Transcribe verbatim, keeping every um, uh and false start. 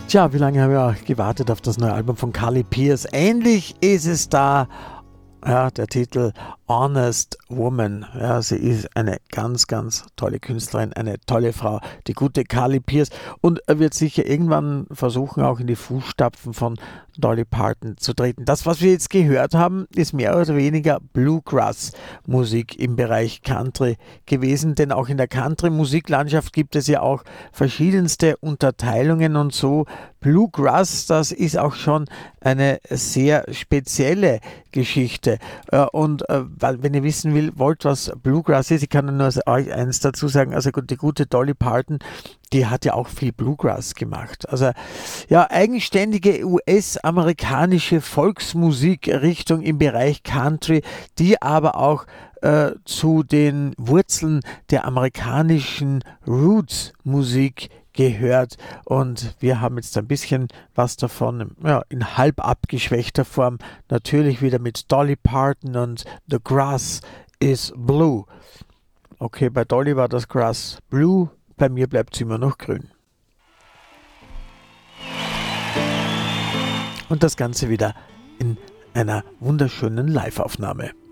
Tja, wie lange haben wir gewartet auf das neue Album von Carly Pearce? Ähnlich ist es da. Ja, der Titel Honest Woman. Ja, sie ist eine ganz, ganz tolle Künstlerin, eine tolle Frau, die gute Carly Pearce, und er wird sicher irgendwann versuchen, auch in die Fußstapfen von Dolly Parton zu treten. Das, was wir jetzt gehört haben, ist mehr oder weniger Bluegrass-Musik im Bereich Country gewesen, denn auch in der Country-Musiklandschaft gibt es ja auch verschiedenste Unterteilungen und so. Bluegrass, das ist auch schon eine sehr spezielle Geschichte. Und äh, weil, wenn ihr wissen will, wollt, was Bluegrass ist, ich kann nur euch eins dazu sagen, also die gute Dolly Parton, die hat ja auch viel Bluegrass gemacht. Also ja, eigenständige U S-amerikanische Volksmusikrichtung im Bereich Country, die aber auch äh, zu den Wurzeln der amerikanischen Roots-Musik gehört, und wir haben jetzt ein bisschen was davon, ja, in halb abgeschwächter Form, natürlich wieder mit Dolly Parton und The Grass is Blue. Okay, bei Dolly war das Grass blue, bei mir bleibt es immer noch grün. Und das Ganze wieder in einer wunderschönen Live-Aufnahme.